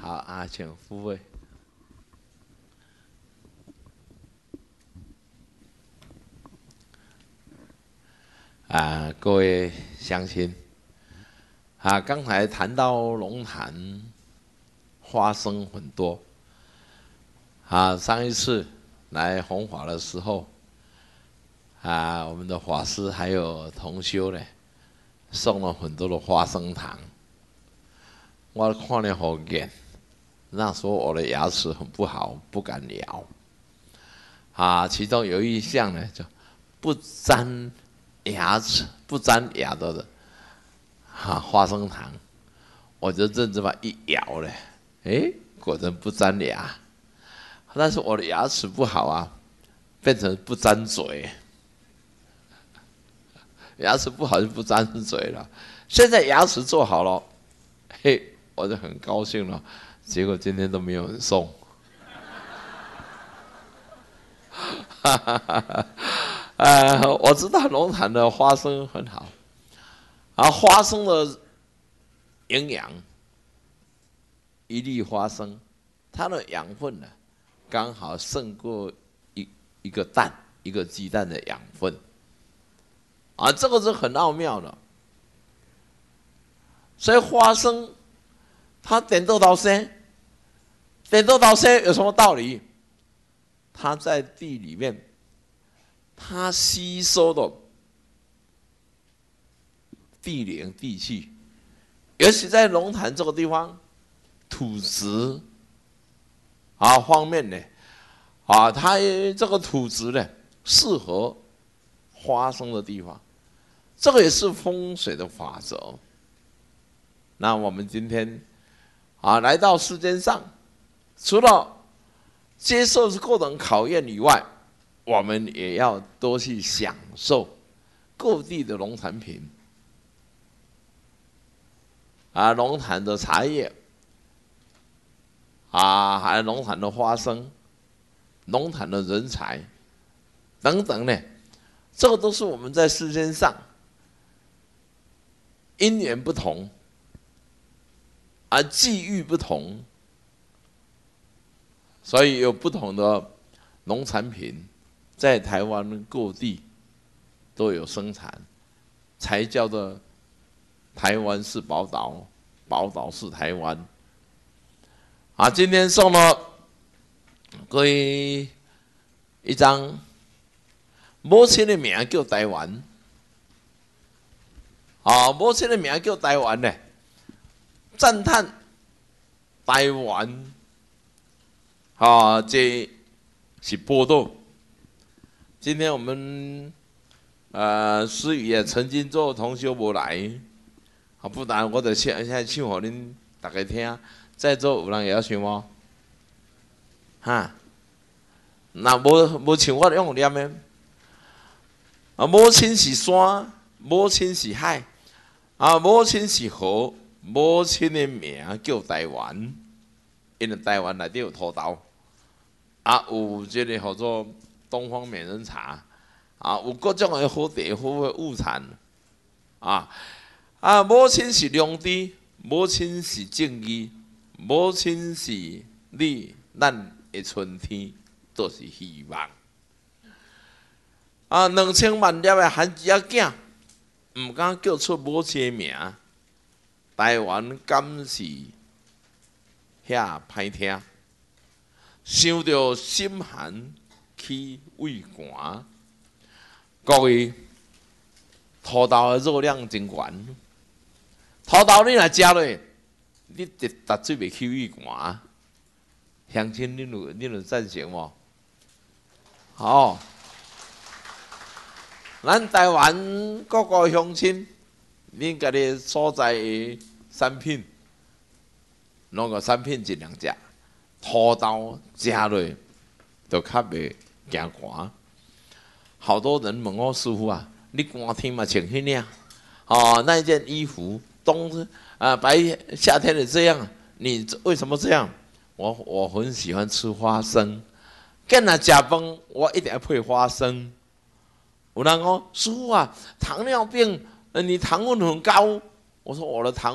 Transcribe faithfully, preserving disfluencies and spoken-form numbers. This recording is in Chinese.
好啊，请复位。啊，各位乡亲，啊，刚才谈到龙潭花生很多，啊，上一次来弘法的时候，啊，我们的法师还有同修呢，送了很多的花生糖，我看了好眼，那时候我的牙齿很不好，不敢咬，啊，其中有一项呢，就不沾牙齿、不沾牙的人。哈、啊，花生糖，我就认真把一咬嘞，哎，果然不沾牙。但是我的牙齿不好啊，变成不沾嘴。牙齿不好就不沾嘴了。现在牙齿做好了，嘿，我就很高兴了。结果今天都没有人送。哈哈哈哈呃，我知道龙潭的花生很好。而花生的营养，一粒花生，它的养分呢，刚好胜过一一个蛋、一个鸡蛋的养分，啊，这个是很奥妙的。所以花生，它点豆桃生，点豆桃生有什么道理？它在地里面，它吸收的地灵地气，尤其在龙潭这个地方，土质啊方面呢，啊，它这个土质呢适合花生的地方，这个也是风水的法则。那我们今天啊来到世间上，除了接受各种考验以外，我们也要多去享受各地的农产品。啊，龙潭的茶叶，啊，还有龙潭的花生，龙潭的人才，等等呢，这个都是我们在世间上因缘不同，啊，际遇不同，所以有不同的农产品在台湾各地都有生产，才叫做台湾是宝岛，宝岛是台湾。啊，今天送了各位一张母亲的名叫台湾。啊，母亲的名叫台湾呢，赞叹台湾。啊，这是报道。今天我们呃思雨也曾经做同修无来。啊，不然我就现现在唱给恁大家听，在座有人会晓唱无？哈，那无无唱我用念的。啊，母亲是山，母亲是海，啊，母亲是河，母亲的名叫台湾，因为台湾内底有土豆，啊，有这个叫做东方美人茶，啊，有各种的好地好的物产，啊。啊，母亲是良知，母亲是正义，母亲是你咱的春天，都是希望。啊，两千万粒的汉子仔囝，唔敢叫出母亲的名，台湾敢是遐歹听？想着心寒起胃寒，各位土豆的热量真悬。土豆你若食落，你一搭水袂起胃寒。乡亲，恁有恁有赞成无？好，咱台湾各个乡亲，恁家己所在的产品，哪个产品尽量食，土豆食落就较袂惊寒。好多人问我师傅啊，你寒天嘛穿迄领，哦，那一件衣服。冬啊，白夏天的这样，你为什么这样？我我很喜欢吃花生，跟他加饭，我一定要配花生。有人讲师傅啊，糖尿病，你糖分很高。我说我的糖。